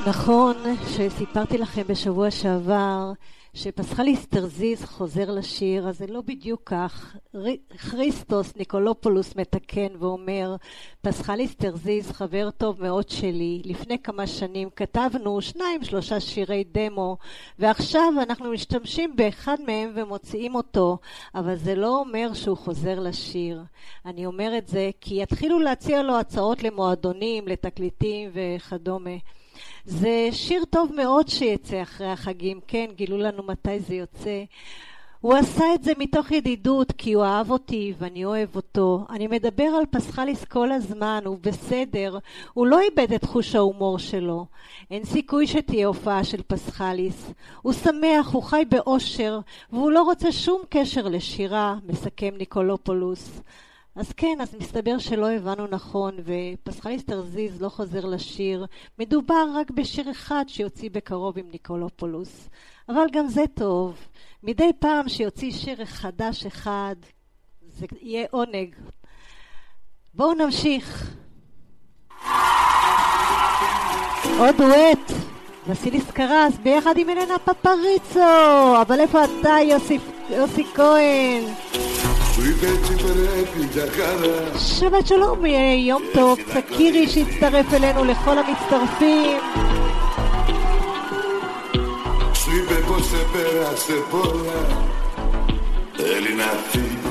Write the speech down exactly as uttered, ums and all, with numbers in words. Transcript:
נכון שסיפרתי לכם בשבוע שעבר שפסחליס תרזיז חוזר לשיר, אז זה לא בדיוק כך. כריסטוס ניקולופולוס מתקן ואומר, פסחליס תרזיז חבר טוב מאוד שלי, לפני כמה שנים כתבנו שניים שלושה שירי דמו, ועכשיו אנחנו משתמשים באחד מהם ומוציאים אותו, אבל זה לא אומר שהוא חוזר לשיר. אני אומר את זה כי יתחילו להציע לו הצעות למועדונים, לתקליטים וכדומה. זה שיר טוב מאוד שיצא אחרי החגים, כן, גילו לנו מתי זה יוצא. הוא עשה את זה מתוך ידידות כי הוא אהב אותי ואני אוהב אותו. אני מדבר על פסחליס כל הזמן, הוא בסדר, הוא לא איבד את חוש ההומור שלו. אין סיכוי שתהיה הופעה של פסחליס. הוא שמח, הוא חי באושר, והוא לא רוצה שום קשר לשירה, מסכם ניקולופולוס. אז כן, אז מסתבר שלא הבנו נכון, ופסחליס תרזיז לא חוזר לשיר. מדובר רק בשיר אחד שיוציא בקרוב עם ניקולופולוס. אבל גם זה טוב. מדי פעם שיוציא שיר חדש אחד, זה יהיה עונג. בואו נמשיך. עוד דואט. וסיליס קרס ביחד עם אלנה פפריצו. אבל איפה אתה, יוסי, יוסי כהן? שבת שלום, יום טוב, סקירי שהצטרף אלינו, לכל המצטרפים. Sui per posse per a se pola, Elina